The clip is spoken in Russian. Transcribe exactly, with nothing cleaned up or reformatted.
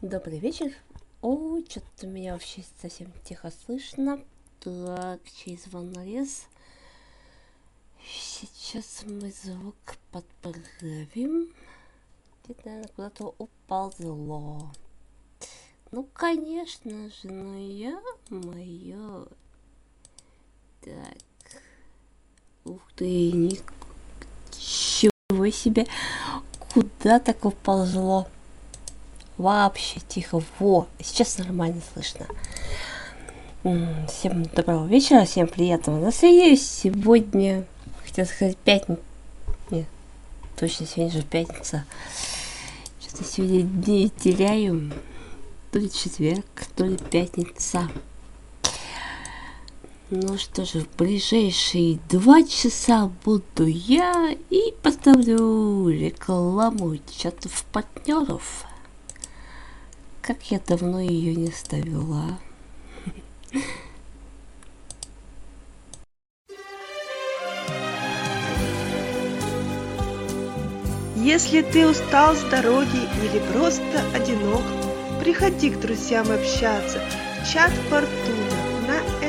Добрый вечер. Ой, что-то меня вообще совсем тихо слышно. Так, через волнорез. Сейчас мы звук подправим. Где-то, наверное, куда-то уползло. Ну, конечно же, ну я мое. Так. Ух ты, ничего себе. Куда так уползло? Вообще тихо. Во, сейчас нормально слышно. Всем доброго вечера, всем приятного настроения. Сегодня, хотел сказать, пятница. Нет, точно, сегодня же пятница. Что-то сегодня дни теряю. То ли четверг, то ли пятница. Ну что же, в ближайшие два часа буду я и поставлю рекламу чатов партнеров. Как я давно ее не ставила. Если ты устал с дороги или просто одинок, приходи к друзьям общаться в чат Фортуна на